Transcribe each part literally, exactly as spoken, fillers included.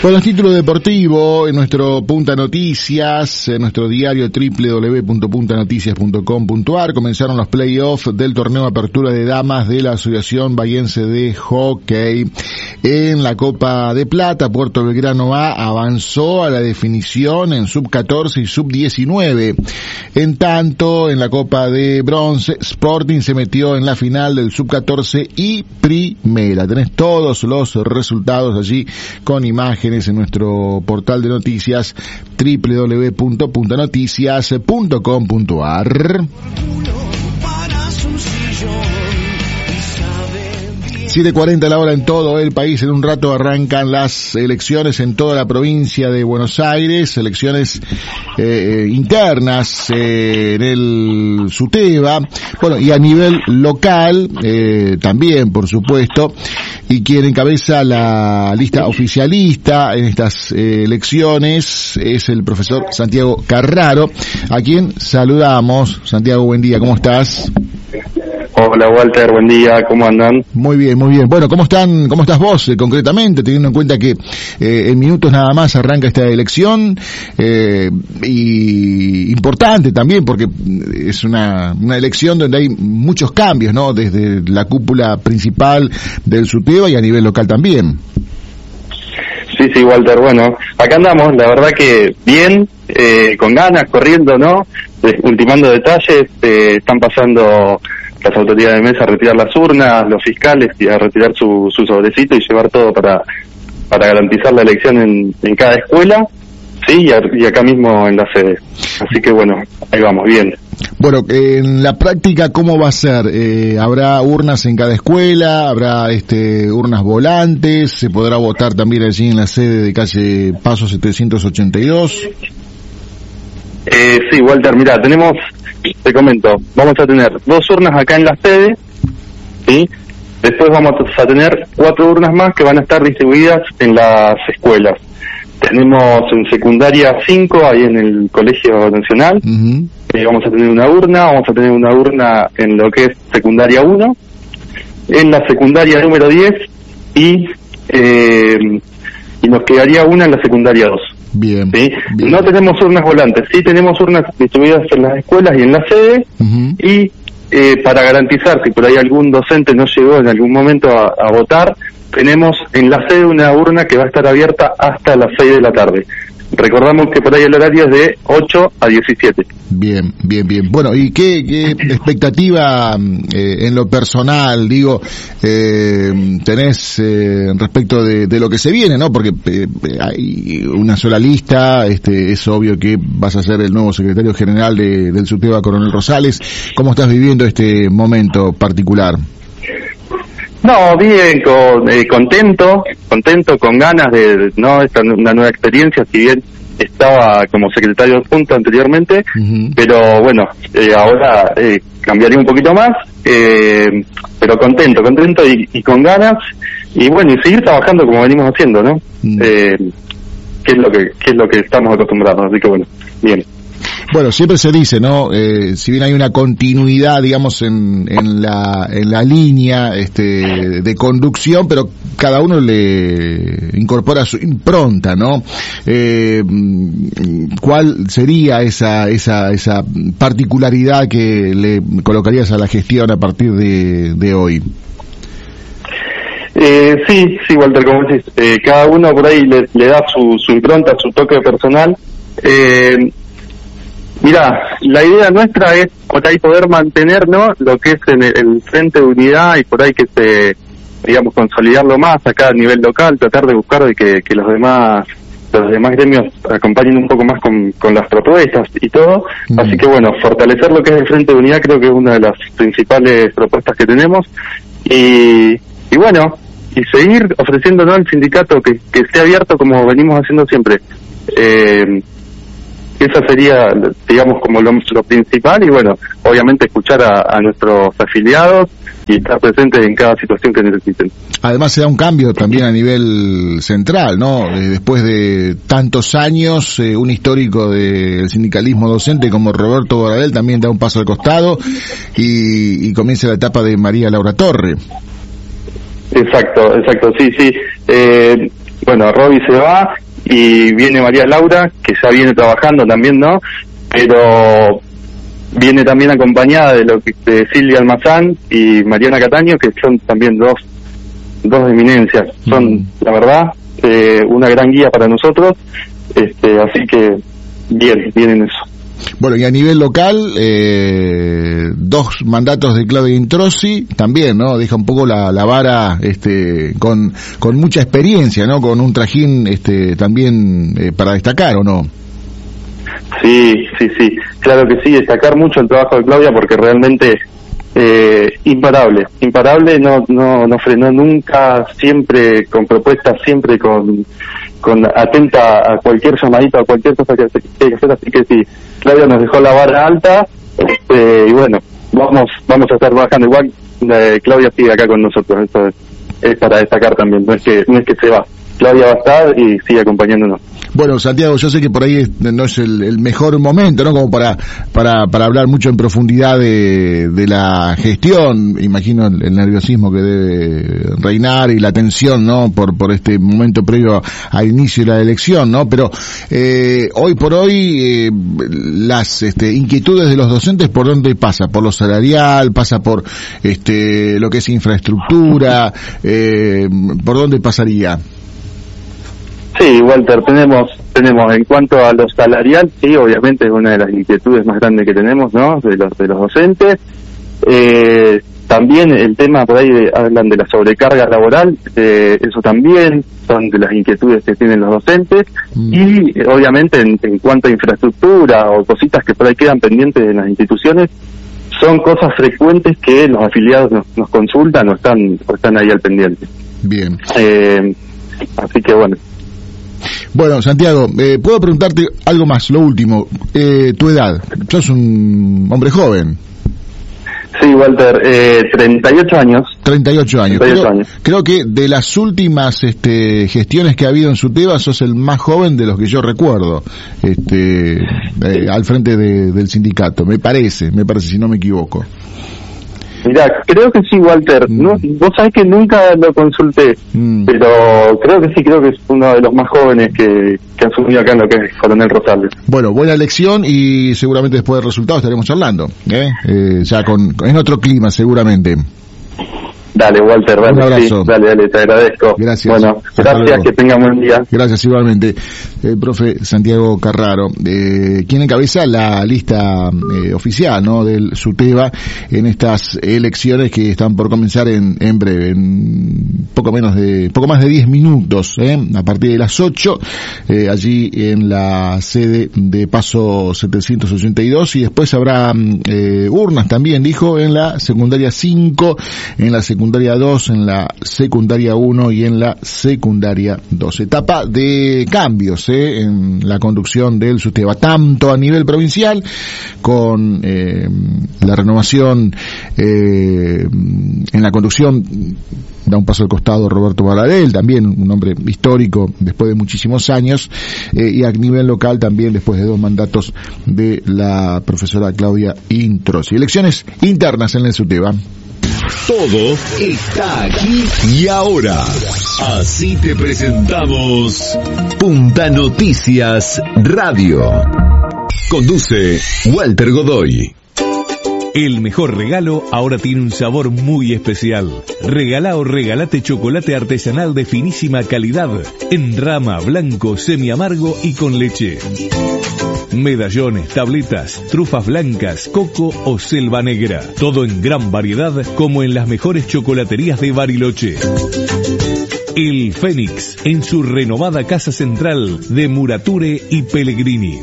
Bueno, título deportivo en nuestro Punta Noticias, en nuestro diario doble u doble u doble u punto punta noticias punto com punto a r, comenzaron los playoffs del torneo Apertura de Damas de la Asociación Bahiense de Hockey. En la Copa de Plata, Puerto Belgrano A avanzó a la definición en sub catorce y sub diecinueve. En tanto, en la Copa de Bronce, Sporting se metió en la final del sub catorce y primera. Tenés todos los resultados allí con imágenes en nuestro portal de noticias doble u doble u doble u punto punta noticias punto com punto a r. siete cuarenta la hora en todo el país. En un rato arrancan las elecciones en toda la provincia de Buenos Aires, elecciones eh, internas eh, en el SUTEBA, bueno, y a nivel local eh, también, por supuesto, y quien encabeza la lista oficialista en estas eh, elecciones es el profesor Santiago Carraro, a quien saludamos. Santiago, buen día, ¿cómo estás? Hola Walter, buen día, ¿cómo andan? Muy bien, muy bien. Bueno, ¿cómo están, cómo estás vos eh, concretamente, teniendo en cuenta que eh, en minutos nada más arranca esta elección, eh, y importante también porque es una, una elección donde hay muchos cambios, ¿no? Desde la cúpula principal del SUTEBA y a nivel local también. Sí, sí, Walter, bueno, acá andamos, la verdad que bien, eh, con ganas, corriendo, ¿no? Ultimando detalles, eh, están pasando las autoridades de mesa a retirar las urnas, los fiscales y a retirar su, su sobrecito y llevar todo para para garantizar la elección en, en cada escuela, sí, y, a, y acá mismo en la sede. Así que bueno, ahí vamos, bien. Bueno, en la práctica, ¿cómo va a ser? Eh, ¿Habrá urnas en cada escuela? ¿Habrá este urnas volantes? ¿Se podrá votar también allí en la sede de calle Paso setecientos ochenta y dos? Eh, sí, Walter, mira, tenemos, te comento, vamos a tener dos urnas acá en la sede, ¿sí? Después vamos a tener cuatro urnas más que van a estar distribuidas en las escuelas. Tenemos en secundaria cinco, ahí en el Colegio Nacional, uh-huh. eh, vamos a tener una urna, vamos a tener una urna en lo que es secundaria uno, en la secundaria número diez, y, eh, y nos quedaría una en la secundaria dos. Bien, ¿sí? bien. No tenemos urnas volantes, sí tenemos urnas distribuidas en las escuelas y en la sede, uh-huh. y eh, para garantizar si por ahí algún docente no llegó en algún momento a, a votar, tenemos en la sede una urna que va a estar abierta hasta las seis de la tarde. Recordamos que por ahí el horario es de ocho a diecisiete. Bien, bien, bien. Bueno, ¿y qué, qué expectativa eh, en lo personal, digo, eh, tenés eh, respecto de, de lo que se viene, ¿no? Porque eh, hay una sola lista, este, es obvio que vas a ser el nuevo secretario general de, del SUTEBA, Coronel Rosales. ¿Cómo estás viviendo este momento particular? No, bien, con, eh, contento, contento, con ganas de, de no, esta una nueva experiencia, si bien estaba como secretario adjunto anteriormente, uh-huh. pero bueno, eh, ahora eh, cambiaría un poquito más, eh, pero contento, contento y, y con ganas, y bueno, y seguir trabajando como venimos haciendo, ¿no? Uh-huh. Eh, que es lo que, que es lo que estamos acostumbrados, así que bueno, bien. Bueno, siempre se dice, ¿no? Eh, si bien hay una continuidad, digamos, en, en la en la línea este, de conducción, pero cada uno le incorpora su impronta, ¿no? Eh, ¿Cuál sería esa esa esa particularidad que le colocarías a la gestión a partir de, de hoy? Eh, sí, sí, Walter, como decís, eh, cada uno por ahí le, le da su, su impronta, su toque personal. Eh, Mirá, la idea nuestra es por ahí poder mantener, ¿no?, lo que es en el, el frente de unidad y por ahí que se, digamos, consolidarlo más acá a nivel local, tratar de buscar de que, que los demás los demás gremios acompañen un poco más con, con las propuestas y todo. Mm. Así que bueno, fortalecer lo que es el frente de unidad creo que es una de las principales propuestas que tenemos y, y bueno, y seguir ofreciendo, ¿no?, al sindicato que, que esté abierto como venimos haciendo siempre. Eh, Esa sería, digamos, como lo, lo principal y bueno, obviamente escuchar a, a nuestros afiliados y estar presentes en cada situación que necesiten. Además se da un cambio también a nivel central, ¿no? Eh, después de tantos años, eh, un histórico del sindicalismo docente como Roberto Boradel también da un paso al costado y, y comienza la etapa de María Laura Torre. Exacto, exacto, sí, sí. Eh, bueno, Roby se va y viene María Laura, que ya viene trabajando también, ¿no? Pero viene también acompañada de lo que de Silvia Almazán y Mariana Cataño, que son también dos dos eminencias. Son, mm. la verdad, eh, una gran guía para nosotros, este, así que bien, bien en eso. Bueno, y a nivel local, eh, dos mandatos de Claudia Introsi, también, ¿no? Deja un poco la, la vara, este, con, con mucha experiencia, ¿no? Con un trajín, este, también, eh, para destacar, ¿o no? Sí, sí, sí, claro que sí, destacar mucho el trabajo de Claudia porque realmente, eh, imparable, imparable, no, no, no frenó nunca, siempre con propuestas, siempre con, con atenta a cualquier llamadito, a cualquier cosa que hay que hacer, así que sí, Claudia nos dejó la vara alta, este, y bueno, vamos, vamos a estar trabajando igual, eh, Claudia sigue acá con nosotros, eso es, es para destacar también, no es que, no es que se va. Claudia va a estar y sigue acompañándonos. Bueno, Santiago, yo sé que por ahí es, no es el, el mejor momento, ¿no? Como para para para hablar mucho en profundidad de, de la gestión. Imagino el, el nerviosismo que debe reinar y la tensión, ¿no? Por por este momento previo al inicio de la elección, ¿no? Pero eh, hoy por hoy eh, las este, inquietudes de los docentes, ¿por dónde pasa? Por lo salarial, pasa por este lo que es infraestructura, eh, ¿por dónde pasaría? Sí, Walter, tenemos, tenemos en cuanto a lo salarial, sí, obviamente es una de las inquietudes más grandes que tenemos, ¿no? De los, de los docentes. Eh, también el tema, por ahí de, hablan de la sobrecarga laboral, eh, eso también son de las inquietudes que tienen los docentes. Mm. Y obviamente en, en cuanto a infraestructura o cositas que por ahí quedan pendientes de las instituciones, son cosas frecuentes que los afiliados nos, nos consultan o están, o están ahí al pendiente. Bien. Eh, así que bueno. Bueno, Santiago, eh, puedo preguntarte algo más, lo último, eh, tu edad, sos un hombre joven. Sí, Walter, eh, treinta y ocho años. treinta y ocho años. treinta y ocho creo, años. Creo que de las últimas este, gestiones que ha habido en SUTEBA sos el más joven de los que yo recuerdo, este, eh, al frente de, del sindicato, me parece, me parece, si no me equivoco. Mirá, creo que sí, Walter. Mm. No, vos sabés que nunca lo consulté, mm. pero creo que sí, creo que es uno de los más jóvenes que, que asumió acá en lo que es Coronel Rosales. Bueno, buena elección y seguramente después del resultado estaremos charlando, ¿eh? Eh, ya con en otro clima seguramente. Dale, Walter, dale, un abrazo. Sí, dale, dale, te agradezco. Gracias. Bueno, gracias, que tengan buen día. Gracias igualmente. El profe Santiago Carraro, eh, quien encabeza la lista eh, oficial, ¿no? Del SUTEBA en estas elecciones que están por comenzar en, en breve, en poco menos de, poco más de diez minutos, ¿eh? A partir de las ocho, eh, allí en la sede de Paso setecientos ochenta y dos, y después habrá eh, urnas también, dijo, en la secundaria cinco, en la secundaria dos, en la secundaria uno y en la secundaria dos. Etapa de cambios eh, en la conducción del SUTEBA, tanto a nivel provincial, con eh, la renovación eh, en la conducción, da un paso al costado Roberto Baradel, también un hombre histórico después de muchísimos años, eh, y a nivel local también después de dos mandatos de la profesora Claudia Introsi. Elecciones internas en el SUTEBA. Todo está aquí y ahora. Así te presentamos Punta Noticias Radio. Conduce Walter Godoy. El mejor regalo ahora tiene un sabor muy especial. Regalá o regalate chocolate artesanal de finísima calidad, en rama, blanco, semi-amargo y con leche. Medallones, tabletas, trufas blancas, coco o selva negra. Todo en gran variedad, como en las mejores chocolaterías de Bariloche. El Fénix, en su renovada casa central de Murature y Pellegrini.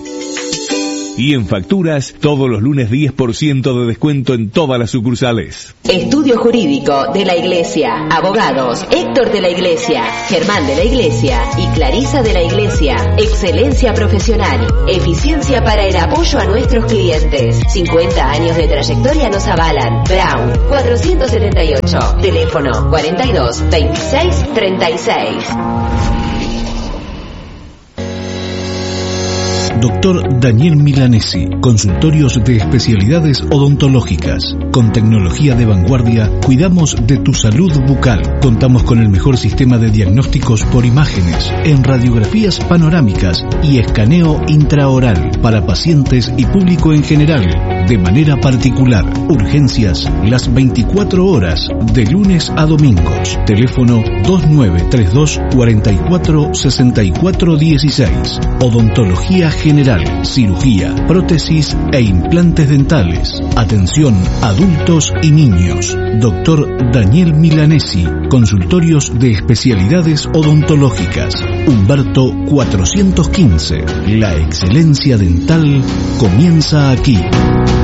Y en facturas, todos los lunes diez por ciento de descuento en todas las sucursales. Estudio Jurídico de la Iglesia. Abogados Héctor de la Iglesia, Germán de la Iglesia y Clarisa de la Iglesia. Excelencia profesional. Eficiencia para el apoyo a nuestros clientes. cincuenta años de trayectoria nos avalan. Brown, cuatrocientos setenta y ocho. Teléfono cuarenta y dos, veintiséis, treinta y seis. Doctor Daniel Milanesi, consultorios de especialidades odontológicas. Con tecnología de vanguardia, cuidamos de tu salud bucal. Contamos con el mejor sistema de diagnósticos por imágenes, en radiografías panorámicas y escaneo intraoral para pacientes y público en general, de manera particular. Urgencias las veinticuatro horas, de lunes a domingos. Teléfono dos nueve tres dos, cuatro cuatro, seis cuatro uno seis. Odontología general, cirugía, prótesis e implantes dentales. Atención adultos y niños. Doctor Daniel Milanesi, consultorios de especialidades odontológicas. Humberto cuatrocientos quince. La excelencia dental comienza aquí.